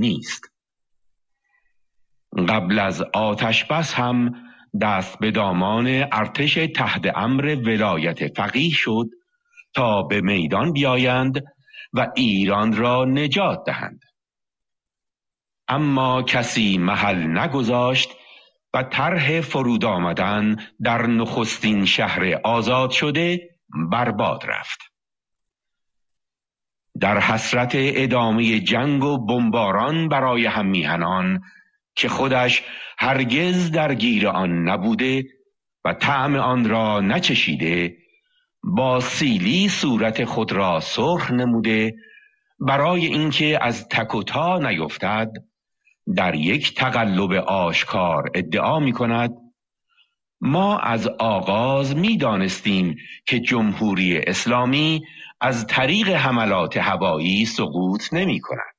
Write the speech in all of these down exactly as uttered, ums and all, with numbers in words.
نیست. قبل از آتش بس هم دست به دامان ارتش تحت امر ولایت فقیه شد تا به میدان بیایند و ایران را نجات دهند. اما کسی محل نگذاشت و طرح فرود آمدن در نخستین شهر آزاد شده برباد رفت. در حسرت ادامه جنگ و بمباران برای هم میهنان که خودش هرگز درگیر آن نبوده و طعم آن را نچشیده، با سیلی صورت خود را سرخ نموده برای اینکه از تک و تا نیفتد، در یک تقلب آشکار ادعا می کند ما از آغاز می دانستیم که جمهوری اسلامی از طریق حملات هوایی سقوط نمی کند.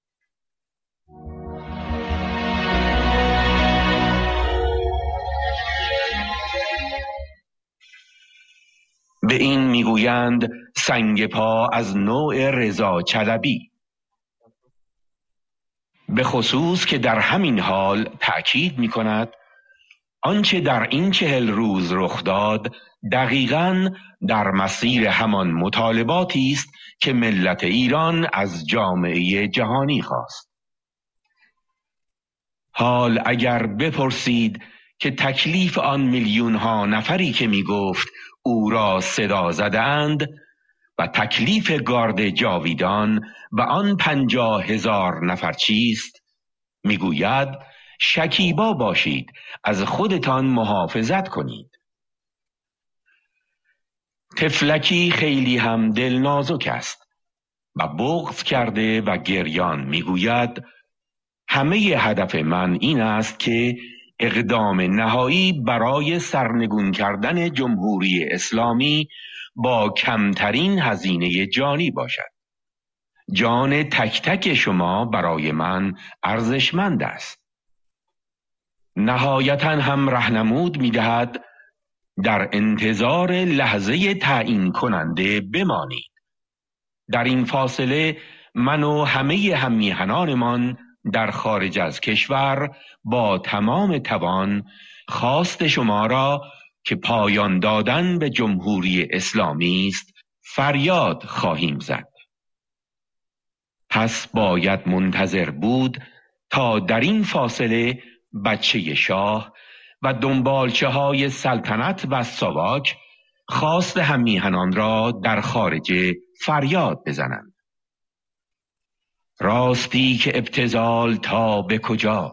به این میگویند سنگ پا از نوع رضا چلبی، به خصوص که در همین حال تأکید می کند آنچه در این چهل روز رخ داد دقیقاً در مسیر همان مطالباتی است که ملت ایران از جامعه جهانی خواست. حال اگر بپرسید که تکلیف آن میلیون ها نفری که می گفت او را صدا زدند و تکلیف گارد جاویدان و آن پنجاه هزار نفر چیست، میگوید شکیبا باشید، از خودتان محافظت کنید. طفلکی خیلی هم دل نازک است و بغض کرده و گریان میگوید همه هدف من این است که اقدام نهایی برای سرنگون کردن جمهوری اسلامی با کمترین هزینه جانی باشد. جان تک تک شما برای من ارزشمند است. نهایتاً هم راهنمود می‌دهد در انتظار لحظه تعیین کننده بمانید. در این فاصله من و همه هممیهنانمان در خارج از کشور با تمام توان خواست شما را که پایان دادن به جمهوری اسلامی است فریاد خواهیم زد. پس باید منتظر بود تا در این فاصله بچه شاه و دنبالچه های سلطنت و ساواک خواست هممیهنان را در خارج فریاد بزنند. راستی که ابتذال تا به کجا؟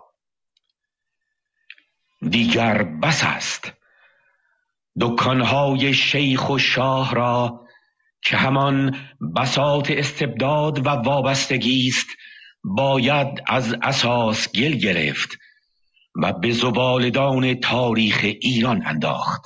دیگر بس است. دکانهای شیخ و شاه را که همان بساط استبداد و وابستگی است باید از اساس گل گرفت و به زبالدان تاریخ ایران انداخت.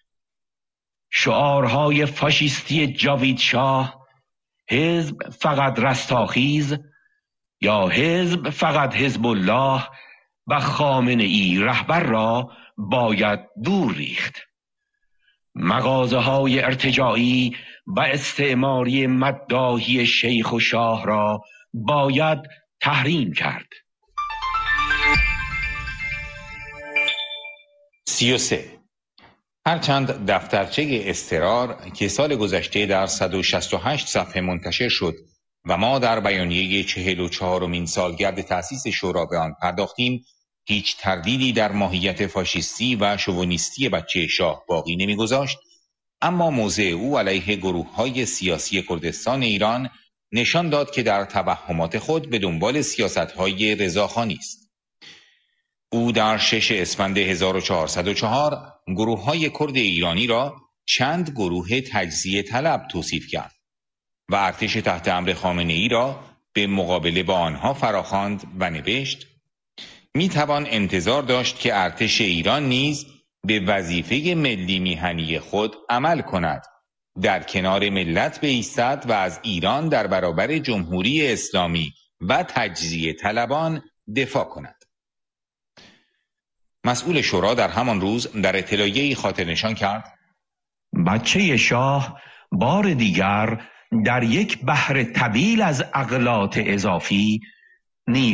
شعارهای فاشیستی جاوید شاه، حزب فقط رستاخیز یا حزب فقط حزب الله و خامنه ای رهبر را باید دور ریخت. مغازه های ارتجاعی و استعماری مداحی شیخ و شاه را باید تحریم کرد. سی و سه. هرچند دفترچه اضطرار که سال گذشته در صد و شصت و هشت صفحه منتشر شد و ما در بیانیه چهل و چهارمین سالگرد تأسیس شورا به آن پرداختیم، هیچ تردیدی در ماهیت فاشیستی و شوونیستی بچه شاه باقی نمیگذاشت، اما موضع او علیه گروه‌های سیاسی کردستان ایران نشان داد که در توهمات خود به دنبال سیاست‌های رضاخوانی است. او در شش اسفند هزار و چهارصد و چهار گروه‌های کرد ایرانی را چند گروه تجزیه طلب توصیف کرد و ارتش تحت امر خامنه‌ای را به مقابله با آنها فراخواند و نوشت: می توان انتظار داشت که ارتش ایران نیز به وظیفه ملی میهنی خود عمل کند، در کنار ملت بایستد و از ایران در برابر جمهوری اسلامی و تجزیه طلبان دفاع کند. مسئول شورا در همان روز در اطلاعیه‌ای خاطر نشان کرد: بچه شاه بار دیگر در یک بحر طویل از اغلاط اضافی